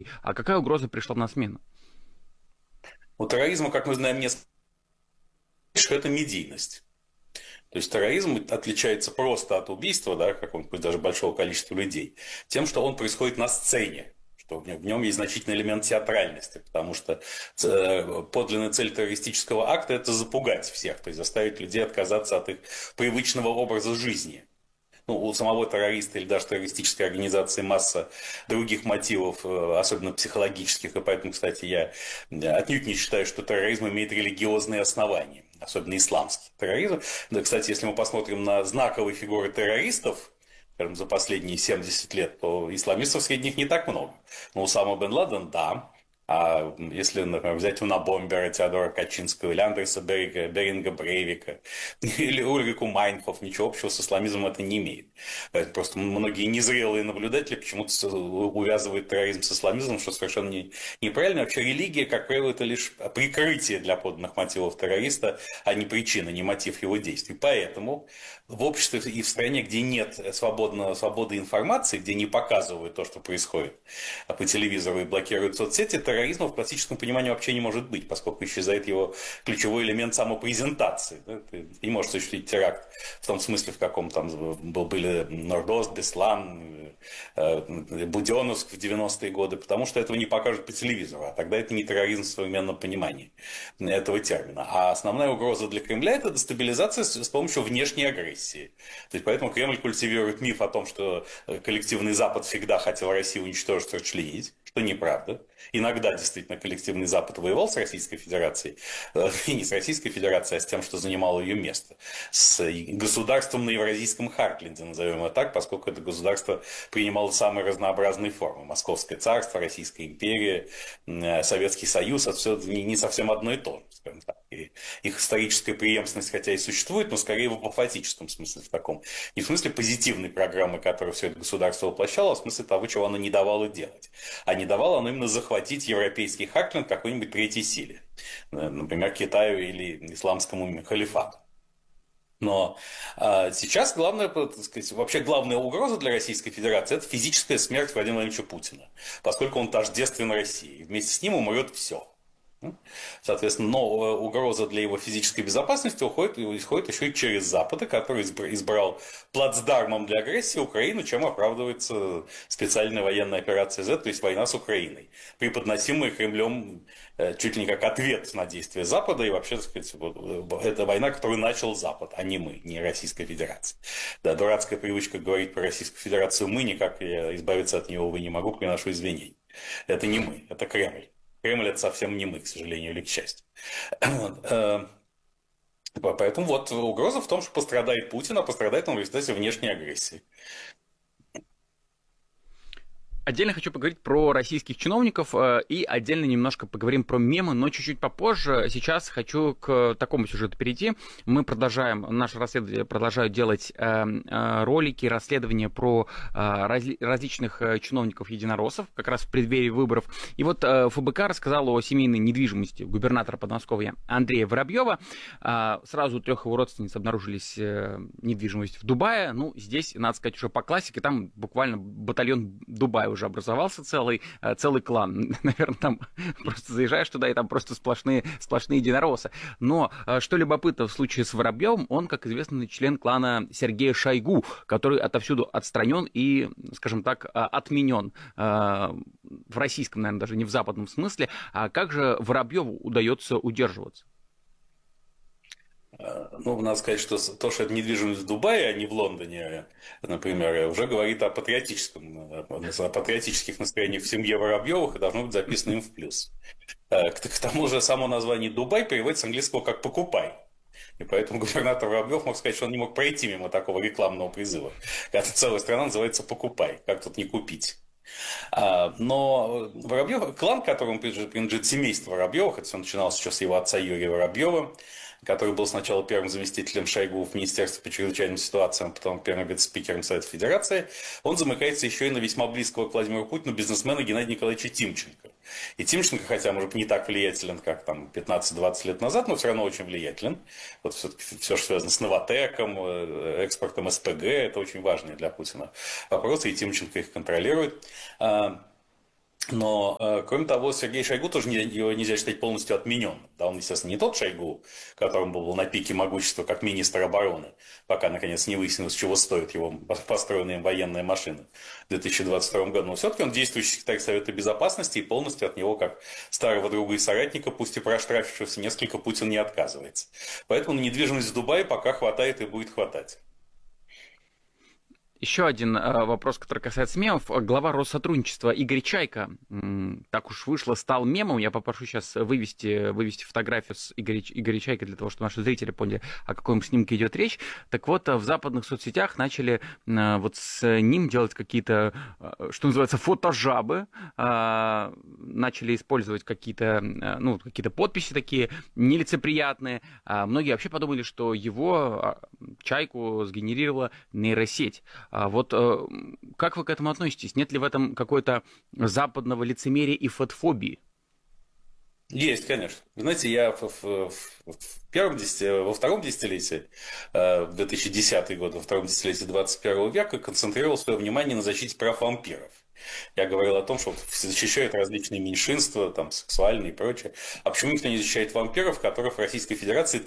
а какая угроза пришла на смену? У терроризма, как мы знаем, несколько, это медийность. То есть терроризм отличается просто от убийства, да, какого-нибудь даже большого количества людей, тем, что он происходит на сцене, что в нем есть значительный элемент театральности, потому что подлинная цель террористического акта – это запугать всех, то есть заставить людей отказаться от их привычного образа жизни. Ну, у самого террориста или даже террористической организации масса других мотивов, особенно психологических, и поэтому, кстати, я отнюдь не считаю, что терроризм имеет религиозные основания, особенно исламский терроризм. Да, кстати, если мы посмотрим на знаковые фигуры террористов, скажем, за последние 70 лет, то исламистов среди них не так много. Но Усама бен Ладен – да. А если, например, взять Унабомбера Теодора Качинского или Андреса Беринга Брейвика или Ульрику Майнхоф, ничего общего с исламизмом это не имеет. Просто многие незрелые наблюдатели почему-то увязывают терроризм с исламизмом, что совершенно неправильно. Вообще религия, как правило, это лишь прикрытие для подлинных мотивов террориста, а не причина, не мотив его действий. Поэтому в обществе и в стране, где нет свободы информации, где не показывают то, что происходит по телевизору и блокируют соцсети, терроризма в классическом понимании вообще не может быть, поскольку исчезает его ключевой элемент самопрезентации. Да? Ты не можешь осуществить теракт в том смысле, в каком там были Нордост, Беслан, Буденновск в 90-е годы, потому что этого не покажут по телевизору, а тогда это не терроризм в современном понимании этого термина. А основная угроза для Кремля – это дестабилизация с помощью внешней агрессии. То есть, поэтому Кремль культивирует миф о том, что коллективный Запад всегда хотел Россию уничтожить, расчленить, что неправда. Иногда действительно коллективный Запад воевал с Российской Федерацией, и не с Российской Федерацией, а с тем, что занимало ее место. С государством на Евразийском Хартленде, назовем его так, поскольку это государство принимало самые разнообразные формы. Московское царство, Российская империя, Советский Союз – это все не совсем одно и то же, скажем так. И их историческая преемственность, хотя и существует, но скорее в апофатическом смысле, в таком. Не в смысле позитивной программы, которую все это государство воплощало, а в смысле того, чего оно не давало делать. А не давало оно именно захватить европейский Хартленд какой-нибудь третьей силе. Например, Китаю или исламскому халифату. Но сейчас главная, так сказать, вообще главная угроза для Российской Федерации – это физическая смерть Владимира Владимировича Путина, поскольку он тождествен России. И вместе с ним умрет все. Соответственно, но угроза для его физической безопасности исходит еще и через Запад, который избрал плацдармом для агрессии Украину, чем оправдывается специальная военная операция Z, то есть война с Украиной, преподносимая Кремлем чуть ли не как ответ на действия Запада, и вообще, так сказать, это война, которую начал Запад, а не мы, не Российская Федерация. Да, дурацкая привычка говорить про Российскую Федерацию мы, никак я избавиться от нее, увы, не могу, приношу извинения. Это не мы, это Кремль. Кремль – это совсем не мы, к сожалению или к счастью. Поэтому вот угроза в том, что пострадает Путин, а пострадает он в результате внешней агрессии. Отдельно хочу поговорить про российских чиновников и отдельно немножко поговорим про мемы, но чуть-чуть попозже. Сейчас хочу к такому сюжету перейти. Мы продолжаем, наше расследование продолжают делать ролики, расследования про различных чиновников-единороссов, как раз в преддверии выборов. И вот ФБК рассказал о семейной недвижимости губернатора Подмосковья Андрея Воробьева. Сразу у 3 его родственниц обнаружились недвижимость в Дубае. Ну, здесь, надо сказать, уже по классике, там буквально батальон Дубая уже образовался целый клан. Наверное, там просто заезжаешь туда, и там просто сплошные единороссы. Но что любопытно в случае с Воробьевым, он, как известно, член клана Сергея Шойгу, который отовсюду отстранен и, скажем так, отменен в российском, наверное, даже не в западном смысле. А как же Воробьеву удается удерживаться? Ну, надо сказать, что то, что это недвижимость в Дубае, а не в Лондоне, например, уже говорит о патриотических настроениях в семье Воробьевых и должно быть записано им в плюс. К тому же само название Дубай переводится с английского как «покупай». И поэтому губернатор Воробьев мог сказать, что он не мог пройти мимо такого рекламного призыва. Когда целая страна называется «покупай». Как тут не купить? Но Воробьев, клан, которому принадлежит семейство Воробьевых, это все начиналось еще с его отца Юрия Воробьева, который был сначала первым заместителем Шойгу в Министерстве по чрезвычайным ситуациям, потом первым вице-спикером Совета Федерации, он замыкается еще и на весьма близкого к Владимиру Путину бизнесмена Геннадия Николаевича Тимченко. И Тимченко, хотя, может, не так влиятелен, как там 15-20 лет назад, но все равно очень влиятелен. Вот все, что связано с Новатэком, экспортом СПГ, это очень важные для Путина вопросы, и Тимченко их контролирует. Но, кроме того, Сергей Шойгу тоже его нельзя считать полностью отмененным. Да, он, естественно, не тот Шойгу, которым был на пике могущества как министр обороны, пока, наконец, не выяснилось, чего стоит его построенная им военная машина в 2022 году. Но все-таки он действующий секретарь Совета Безопасности, и полностью от него, как старого друга и соратника, пусть и проштрафившегося несколько, Путин не отказывается. Поэтому на недвижимость в Дубае пока хватает и будет хватать. Еще один вопрос, который касается мемов. Глава Россотрудничества Игорь Чайка, так уж вышло, стал мемом. Я попрошу сейчас вывести фотографию с Игоря Чайкой для того, чтобы наши зрители поняли, о каком снимке идет речь. Так вот, в западных соцсетях начали вот с ним делать какие-то, что называется, фотожабы. Начали использовать какие-то подписи такие нелицеприятные. Многие вообще подумали, что его, Чайку, сгенерировала нейросеть. Вот как вы к этому относитесь? Нет ли в этом какой-то западного лицемерия и фотофобии? Есть, конечно. Вы знаете, я во втором десятилетии, 2010 год, во втором десятилетии 21 века концентрировал свое внимание на защите прав вампиров. Я говорил о том, что защищают различные меньшинства, там, сексуальные и прочее. А почему никто не защищает вампиров, которых в Российской Федерации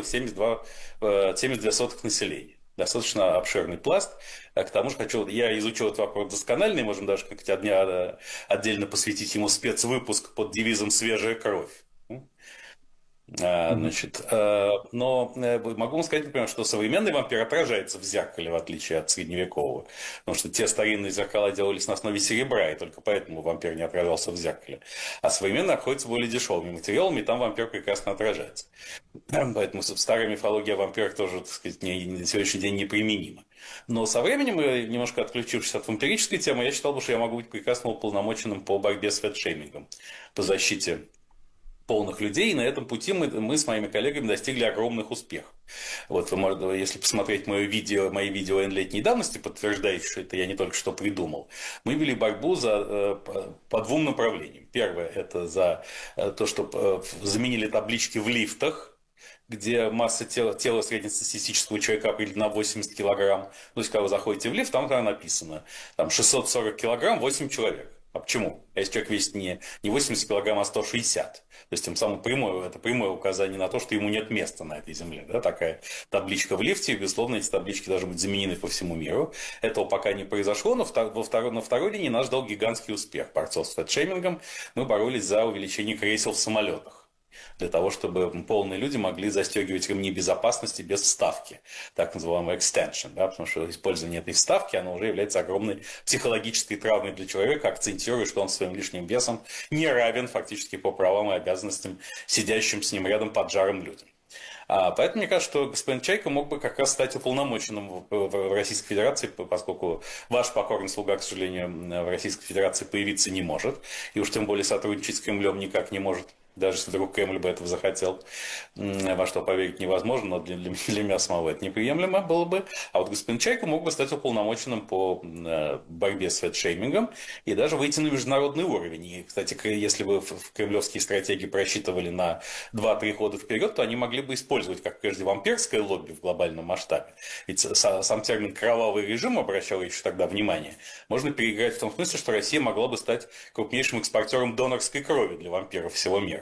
3,72 населения? Достаточно обширный пласт. К тому же я изучил этот вопрос досконально, и можем даже как-то отдельно посвятить ему спецвыпуск под девизом «Свежая кровь». Значит, но могу вам сказать, например, что современный вампир отражается в зеркале, в отличие от средневекового. Потому что те старинные зеркала делались на основе серебра, и только поэтому вампир не отражался в зеркале. А современные обходятся более дешевыми материалами, и там вампир прекрасно отражается. Поэтому старая мифология о вампирах тоже, так сказать, на сегодняшний день неприменима. Но со временем, немножко отключившись от вампирической темы, я считал, что я могу быть прекрасно уполномоченным по борьбе с фэтшеймингом, по защите полных людей, и на этом пути мы с моими коллегами достигли огромных успехов. Вот вы, если посмотреть мои видео N-летней давности, подтверждающие, что это я не только что придумал, мы вели борьбу по двум направлениям. Первое – это за то, что заменили таблички в лифтах, где масса тела среднестатистического человека определена 80 килограмм. То есть, когда вы заходите в лифт, там написано 640 килограмм, 8 человек. А почему? А если человек весит не 80 килограмм, а 160? То есть, тем самым это прямое указание на то, что ему нет места на этой земле. Да? Такая табличка в лифте, и, безусловно, эти таблички должны быть заменены по всему миру. Этого пока не произошло, но на второй линии наш дал гигантский успех борцов с фэтшеймингом. Мы боролись за увеличение кресел в самолетах, для того, чтобы полные люди могли застегивать ремни безопасности без вставки, так называемый extension, да, потому что использование этой вставки, оно уже является огромной психологической травмой для человека, акцентируя, что он своим лишним весом не равен фактически по правам и обязанностям сидящим с ним рядом поджарым людям. Поэтому мне кажется, что господин Чайка мог бы как раз стать уполномоченным в Российской Федерации, поскольку ваш покорный слуга, к сожалению, в Российской Федерации появиться не может, и уж тем более сотрудничать с Кремлем никак не может. Даже если вдруг Кремль бы этого захотел, во что поверить невозможно, но для меня самого это неприемлемо было бы. А вот господин Чайка мог бы стать уполномоченным по борьбе с фэтшеймингом и даже выйти на международный уровень. И, кстати, если бы в кремлевские стратегии просчитывали на 2-3 хода вперед, то они могли бы использовать, как прежде, вампирское лобби в глобальном масштабе. Ведь сам термин «кровавый режим» обращал еще тогда внимание. Можно переиграть в том смысле, что Россия могла бы стать крупнейшим экспортером донорской крови для вампиров всего мира.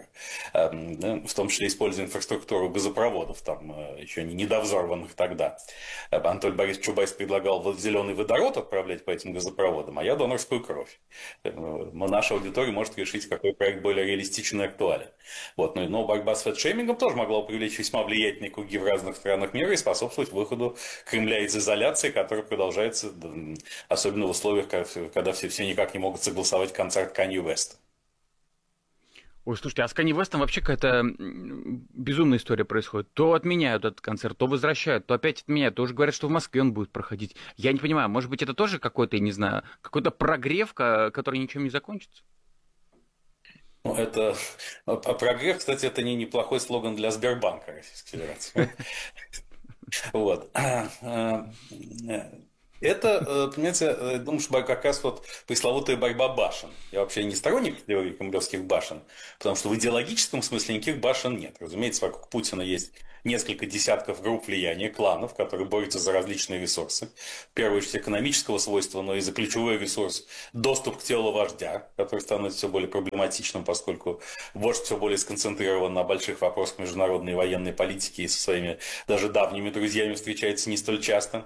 В том числе используя инфраструктуру газопроводов, там еще не недовзорванных тогда. Анатолий Борисович Чубайс предлагал зеленый водород отправлять по этим газопроводам, а я донорскую кровь. Наша аудитория может решить, какой проект более реалистичен и актуален. Вот. Но борьба с фэтшеймингом тоже могла бы привлечь весьма влиятельные круги в разных странах мира и способствовать выходу Кремля из изоляции, которая продолжается, особенно в условиях, когда все никак не могут согласовать концерт Канье Уэста. Ой, слушайте, а с Канье Вестом вообще какая-то безумная история происходит. То отменяют этот концерт, то возвращают, то опять отменяют. То уже говорят, что в Москве он будет проходить. Я не понимаю, может быть, это тоже какой-то, я не знаю, какой-то прогрев, который ничем не закончится? Ну, прогрев, кстати, это неплохой слоган для Сбербанка Российской Федерации. Вот. Это, понимаете, думаю, что как раз вот пресловутая борьба башен. Я вообще не сторонник теории кремлевских башен, потому что в идеологическом смысле никаких башен нет. Разумеется, вокруг Путина есть несколько десятков групп влияния, кланов, которые борются за различные ресурсы. В первую очередь экономического свойства, но и за ключевой ресурс – доступ к телу вождя, который становится все более проблематичным, поскольку вождь все более сконцентрирован на больших вопросах международной и военной политики и со своими даже давними друзьями встречается не столь часто.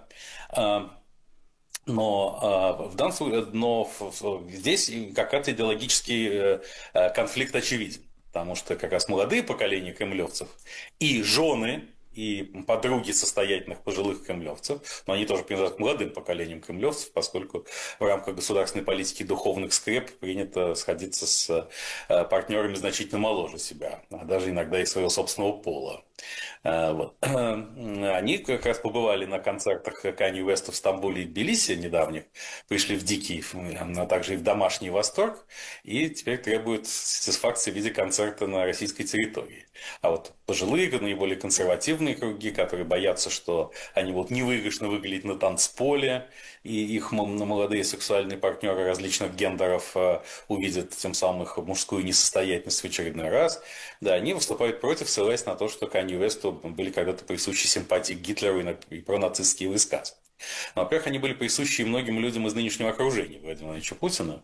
Но в данном случае, здесь какой-то идеологический конфликт очевиден. Потому что как раз молодые поколения кремлевцев и жены, и подруги состоятельных пожилых кремлевцев, но они тоже принадлежат к молодым поколениям кремлевцев, поскольку в рамках государственной политики духовных скреп принято сходиться с партнерами значительно моложе себя, а даже иногда и своего собственного пола. Вот. Они как раз побывали на концертах Канье Уэста в Стамбуле и Тбилиси недавних, пришли в дикий, а также и в домашний восторг, и теперь требуют сатисфакции в виде концерта на российской территории. А вот пожилые, наиболее консервативные круги, которые боятся, что они будут невыигрышно выглядеть на танцполе, и их молодые сексуальные партнеры различных гендеров увидят тем самым их мужскую несостоятельность в очередной раз, да, они выступают против, ссылаясь на то, что Канье Уэсту были когда-то присущи симпатии к Гитлеру и пронацистские высказывания. Но, во-первых, они были присущи многим людям из нынешнего окружения Владимира Владимировича Путина,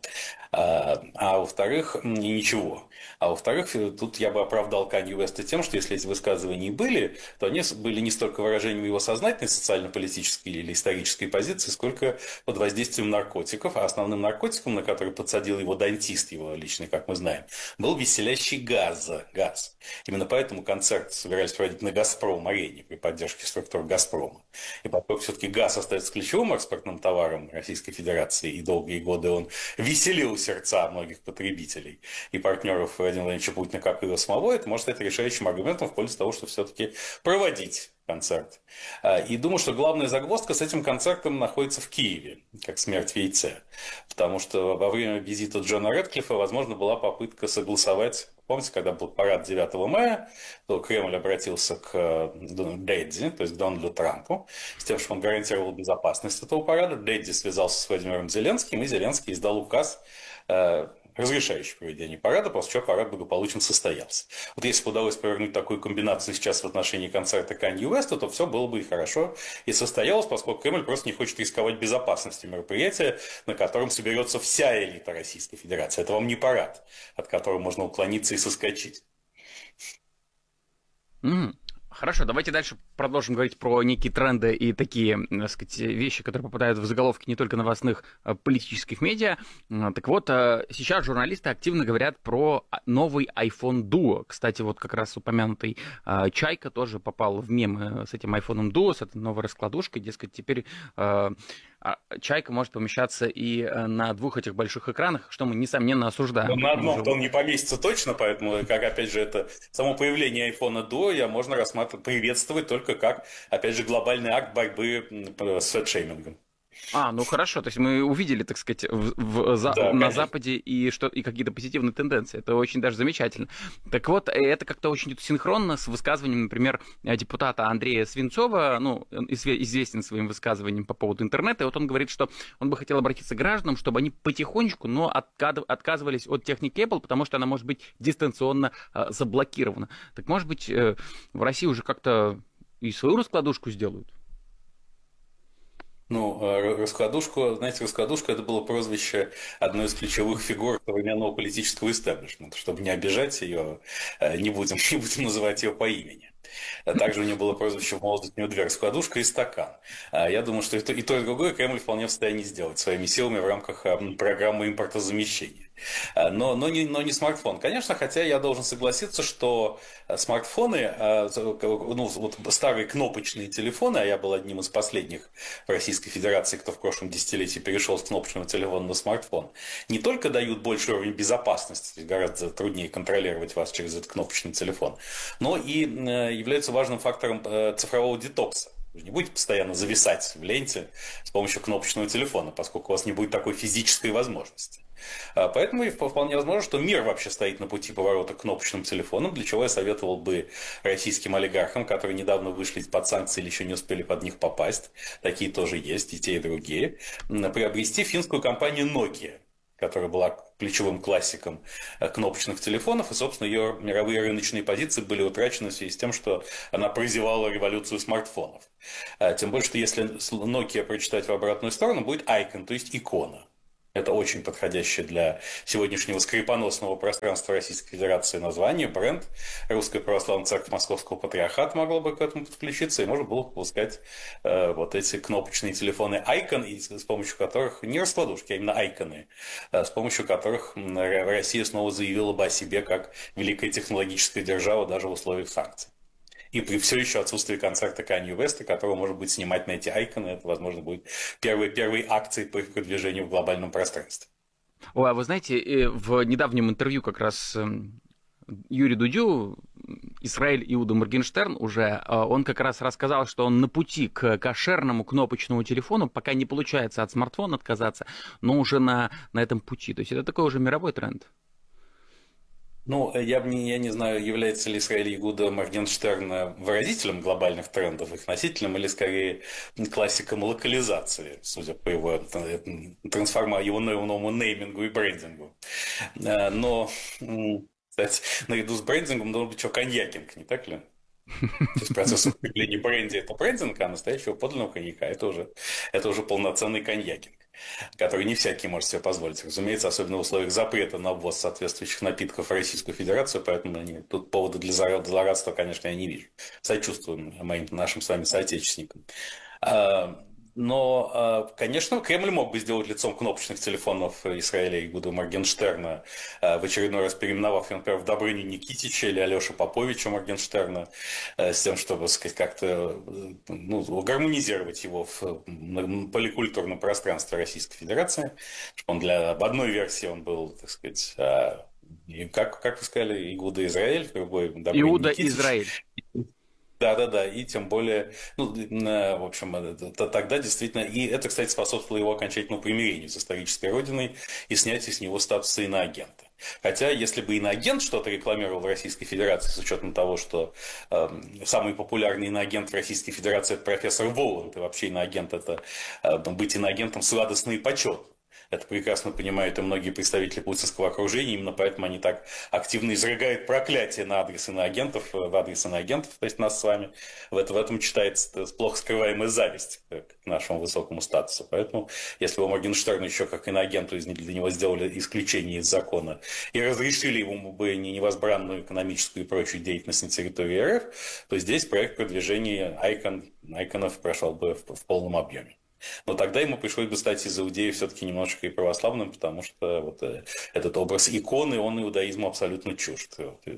а во-вторых, ничего. А во-вторых, тут я бы оправдал Канье Уэста тем, что если эти высказывания и были, то они были не столько выражением его сознательной социально-политической или исторической позиции, сколько под воздействием наркотиков. А основным наркотиком, на который подсадил его дантист, его личный, как мы знаем, был веселящий газ. Именно поэтому концерт собирались проводить на «Газпром-арене» при поддержке структур «Газпрома». И поскольку все-таки газ остается ключевым экспортным товаром Российской Федерации, и долгие годы он веселил сердца многих потребителей и партнеров Владимира Владимировича Путина, как и его самого, это может стать решающим аргументом в пользу того, что все-таки проводить концерт. И думаю, что главная загвоздка с этим концертом находится в Киеве, как смерть в яйце. Потому что во время визита Джона Рэдклиффа, возможно, была попытка согласовать. Помните, когда был парад 9 мая, то Кремль обратился к Дэдди, то есть к Дональду Трампу, с тем, что он гарантировал безопасность этого парада. Дэдди связался с Владимиром Зеленским, и Зеленский издал указ, разрешающий проведение парада, после чего парад благополучно состоялся. Вот если бы удалось повернуть такую комбинацию сейчас в отношении концерта Канье Уэста, то все было бы и хорошо, и состоялось, поскольку Кремль просто не хочет рисковать безопасностью мероприятия, на котором соберется вся элита Российской Федерации. Это вам не парад, от которого можно уклониться и соскочить. Хорошо, давайте дальше продолжим говорить про некие тренды и такие, так сказать, вещи, которые попадают в заголовки не только новостных политических медиа. Так вот, сейчас журналисты активно говорят про новый iPhone Duo. Кстати, вот как раз упомянутый Чайка тоже попал в мемы с этим iPhone Duo, с этой новой раскладушкой. Дескать, теперь Чайка может помещаться и на двух этих больших экранах, что мы, несомненно, осуждаем. Но на одном он не поместится точно, поэтому, как, опять же, это само появление iPhone Duo можно приветствовать только как, опять же, глобальный акт борьбы с фэтшеймингом. Ну хорошо, то есть мы увидели, так сказать, на Западе и какие-то позитивные тенденции. Это очень даже замечательно. Так вот, это как-то очень синхронно с высказыванием, например, депутата Андрея Свинцова, известен своим высказыванием по поводу интернета. И вот он говорит, что он бы хотел обратиться к гражданам, чтобы они потихонечку, но отказывались от техники Apple, потому что она может быть дистанционно заблокирована. Так может быть, в России уже как-то и свою раскладушку сделают? Раскладушка это было прозвище одной из ключевых фигур современного политического истеблишмента. Чтобы не обижать ее, не будем называть ее по имени. Также у нее было прозвище в молодости, у нее две: раскладушка и стакан. Я думаю, что и то, и другое Кремль вполне в состоянии сделать своими силами в рамках программы импортозамещения. Но не смартфон. Конечно, хотя я должен согласиться, что смартфоны, старые кнопочные телефоны, а я был одним из последних в Российской Федерации, кто в прошлом десятилетии перешел с кнопочного телефона на смартфон, не только дают больший уровень безопасности, то есть гораздо труднее контролировать вас через этот кнопочный телефон, но и являются важным фактором цифрового детокса. Вы не будете постоянно зависать в ленте с помощью кнопочного телефона, поскольку у вас не будет такой физической возможности. Поэтому вполне возможно, что мир вообще стоит на пути поворота к кнопочным телефонам, для чего я советовал бы российским олигархам, которые недавно вышли под санкции или еще не успели под них попасть, такие тоже есть, и те, и другие, приобрести финскую компанию Nokia, которая была ключевым классиком кнопочных телефонов, и, собственно, ее мировые рыночные позиции были утрачены в связи с тем, что она прозевала революцию смартфонов. Тем более, что если Nokia прочитать в обратную сторону, будет icon, то есть икона. Это очень подходящее для сегодняшнего скрипоносного пространства Российской Федерации название, бренд. Русская Православная Церковь Московского Патриархата могла бы к этому подключиться, и можно было выпускать вот эти кнопочные телефоны Icon, с помощью которых, не раскладушки, а именно айконы, с помощью которых Россия снова заявила бы о себе как великая технологическая держава даже в условиях санкций. И при все еще отсутствии концерта Канье Уэста, которого, может быть, снимать на эти айконы, это, возможно, будет первой акцией по их продвижению в глобальном пространстве. Ой, а вы знаете, в недавнем интервью как раз Юрию Дудю, Исраэль Иуда Моргенштерн уже, он как раз рассказал, что он на пути к кошерному кнопочному телефону, пока не получается от смартфона отказаться, но уже на этом пути. То есть это такой уже мировой тренд. Ну, я не знаю, является ли Исраэль Иуда Моргенштерн выразителем глобальных трендов, их носителем, или скорее классиком локализации, судя по его его новому неймингу и брендингу. Но, кстати, наряду с брендингом должен быть еще коньякинг, не так ли? То есть процесс употребления бренди – это брендинг, а настоящего подлинного коньяка – это уже полноценный коньякинг, который не всякий может себе позволить. Разумеется, особенно в условиях запрета на ввоз соответствующих напитков в Российскую Федерацию, поэтому тут повода для злорадства, конечно, я не вижу. Сочувствуем нашим с вами соотечественникам. Но, конечно, Кремль мог бы сделать лицом кнопочных телефонов Исраэля Игуда Моргенштерна, в очередной раз переименовав, например, в Добрыню Никитича или Алешу Поповича Моргенштерна, с тем, чтобы, так сказать, как-то гармонизировать его в поликультурном пространстве Российской Федерации. Чтобы об одной версии он был, так сказать, как вы сказали, Игуда Израиль, в другой Добрыня Иуда Никитич. Израиль. Да, и тем более, в общем, тогда действительно, и это, кстати, способствовало его окончательному примирению с исторической родиной и снятию с него статуса иноагента. Хотя, если бы иноагент что-то рекламировал в Российской Федерации, с учетом того, что самый популярный иноагент в Российской Федерации – это профессор Воланд, и вообще иноагент – это быть иноагентом сладостно и почетно. Это прекрасно понимают и многие представители путинского окружения, именно поэтому они так активно изрыгают проклятие на адрес иноагентов, то есть нас с вами. В этом читается плохо скрываемая зависть к нашему высокому статусу. Поэтому, если бы Моргенштерн еще как иноагенту для него сделали исключение из закона и разрешили ему бы невозбранную экономическую и прочую деятельность на территории РФ, то здесь проект продвижения айконов прошел бы в полном объеме. Но тогда ему пришлось бы стать из иудеев все-таки немножечко и православным, потому что этот образ иконы, он иудаизму абсолютно чужд.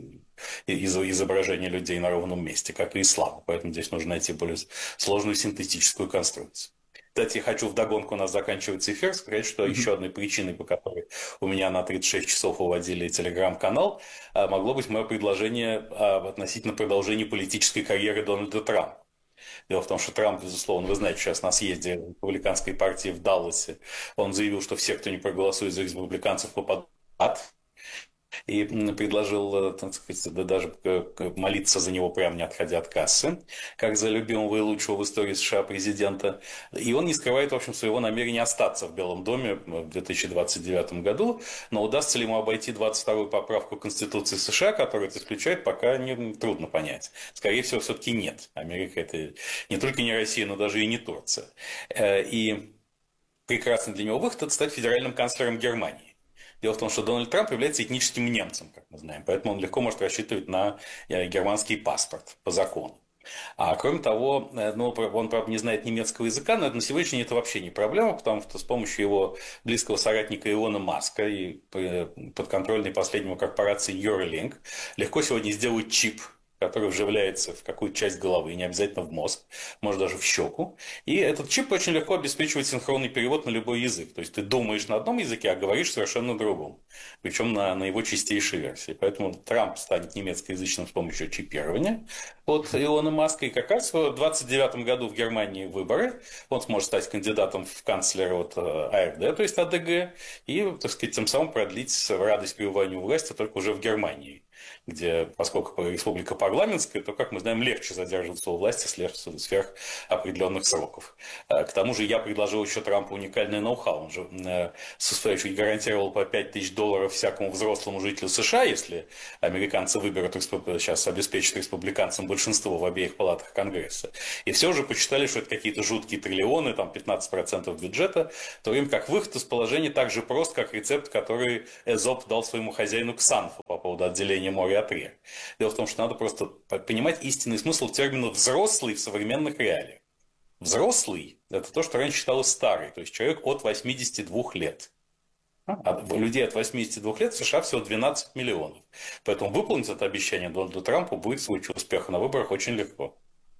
Изображение людей на ровном месте, как и исламу. Поэтому здесь нужно найти более сложную синтетическую конструкцию. Кстати, я хочу вдогонку, у нас заканчивается эфир, сказать, что еще одной причиной, по которой у меня на 36 часов уводили телеграм-канал, могло быть мое предложение относительно продолжения политической карьеры Дональда Трампа. Дело в том, что Трамп, безусловно, вы знаете, сейчас на съезде республиканской партии в Далласе, он заявил, что все, кто не проголосует за республиканцев, попадут в ад. И предложил, так сказать, даже молиться за него прямо не отходя от кассы, как за любимого и лучшего в истории США президента. И он не скрывает, в общем, своего намерения остаться в Белом доме в 2029 году. Но удастся ли ему обойти 22-ю поправку Конституции США, которая это исключает, пока трудно понять. Скорее всего, все-таки нет. Америка – это не только не Россия, но даже и не Турция. И прекрасный для него выход – это стать федеральным канцлером Германии. Дело в том, что Дональд Трамп является этническим немцем, как мы знаем, поэтому он легко может рассчитывать на германский паспорт по закону. А кроме того, он, правда, не знает немецкого языка, но на сегодняшний день это вообще не проблема, потому что с помощью его близкого соратника Илона Маска и подконтрольной последнему корпорации Neuralink легко сегодня сделать чип, который вживляется в какую-то часть головы, не обязательно в мозг, может даже в щеку. И этот чип очень легко обеспечивает синхронный перевод на любой язык. То есть ты думаешь на одном языке, а говоришь совершенно на другом. Причем на его чистейшей версии. Поэтому Трамп станет немецкоязычным с помощью чипирования от Илона Маска. И как раз в 2029 году в Германии выборы. Он сможет стать кандидатом в канцлера от АфД, то есть АДГ. И, так сказать, тем самым продлить радость пребывания у власти только уже в Германии, где, поскольку республика парламентская, то, как мы знаем, легче задерживаться у власти сверх определенных сроков. К тому же я предложил еще Трампу уникальное ноу-хау. Он же чуть гарантировал по $5000 всякому взрослому жителю США, если американцы выберут, сейчас обеспечат республиканцам большинство в обеих палатах Конгресса. И все уже посчитали, что это какие-то жуткие триллионы, там 15% бюджета, в то время как выход из положения так же прост, как рецепт, который Эзоп дал своему хозяину Ксанфу по поводу отделения моря от рек. Дело в том, что надо просто понимать истинный смысл термина «взрослый» в современных реалиях. Взрослый – это то, что раньше считалось старый, то есть человек от 82 лет. А людей от 82 лет в США всего 12 миллионов. Поэтому выполнить это обещание Дональду Трампу будет в случае успеха на выборах очень легко.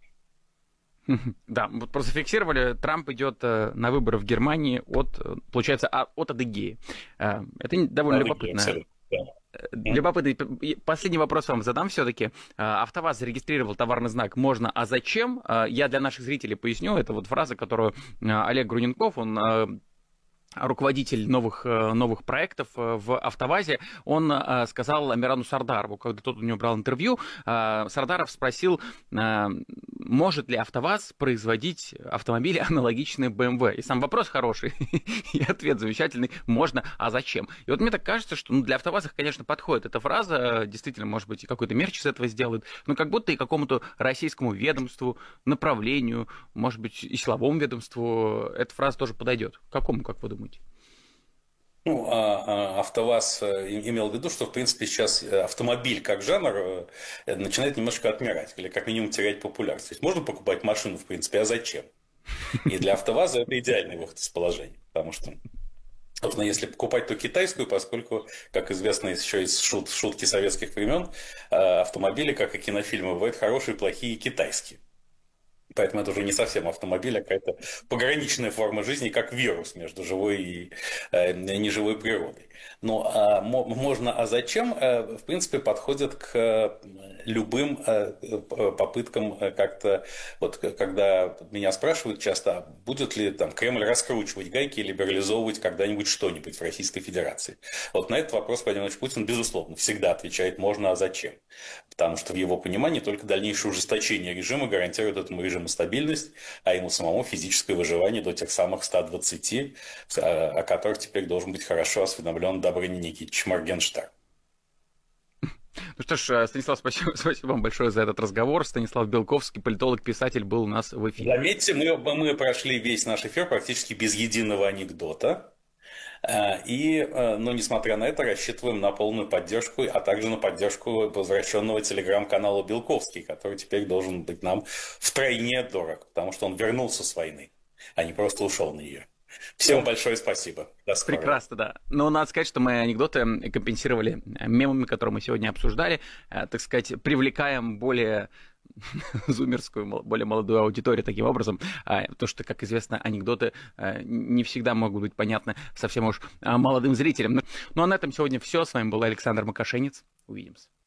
Да, вот просто зафиксировали, Трамп идет на выборы в Германии получается, от Адыгеи. Это довольно любопытно. Любопытный. Последний вопрос вам задам все-таки. АвтоВАЗ зарегистрировал товарный знак «Можно, а зачем?». Я для наших зрителей поясню. Это вот фраза, которую Олег Груненков, он руководитель новых проектов в АвтоВАЗе, он сказал Амирану Сардарову, когда тот у него брал интервью, Сардаров спросил, может ли АвтоВАЗ производить автомобили, аналогичные BMW. И сам вопрос хороший, и ответ замечательный: можно, а зачем? И вот мне так кажется, что для АвтоВАЗа, конечно, подходит эта фраза, действительно, может быть, и какой-то мерч из этого сделают, но как будто и какому-то российскому ведомству, направлению, может быть, и силовому ведомству эта фраза тоже подойдет. Какому, как вы думаете? Ну, АвтоВАЗ имел в виду, что, в принципе, сейчас автомобиль как жанр начинает немножко отмирать, или как минимум терять популярность. То есть можно покупать машину, в принципе, а зачем? И для АвтоВАЗа это идеальный выход из положения, потому что, собственно, если покупать, то китайскую, поскольку, как известно еще из шутки советских времен, автомобили, как и кинофильмы, бывают хорошие, плохие и китайские. Поэтому это уже не совсем автомобиль, а какая-то пограничная форма жизни, как вирус между живой и неживой природой. Но можно, а зачем, в принципе, подходит к любым попыткам как-то, вот когда меня спрашивают часто, будет ли там Кремль раскручивать гайки и либерализовывать когда-нибудь что-нибудь в Российской Федерации. Вот на этот вопрос Владимир Владимирович Путин, безусловно, всегда отвечает «можно, а зачем?». Потому что в его понимании только дальнейшее ужесточение режима гарантирует этому режиму стабильность, а ему самому физическое выживание до тех самых 120, о которых теперь должен быть хорошо осведомлен Добрыня Никитич Моргенштерн. Ну что ж, Станислав, спасибо вам большое за этот разговор. Станислав Белковский, политолог, писатель, был у нас в эфире. Заметьте, мы прошли весь наш эфир практически без единого анекдота. Но, несмотря на это, рассчитываем на полную поддержку, а также на поддержку возвращенного телеграм-канала Белковский, который теперь должен быть нам втройне дорог, потому что он вернулся с войны, а не просто ушел на нее. Всем большое спасибо. До скорого. Прекрасно, да. Но надо сказать, что мы анекдоты компенсировали мемами, которые мы сегодня обсуждали. Так сказать, привлекаем более зумерскую, более молодую аудиторию таким образом. То, что, как известно, анекдоты не всегда могут быть понятны совсем уж молодым зрителям. Ну а на этом сегодня все. С вами был Александр Макашенец. Увидимся.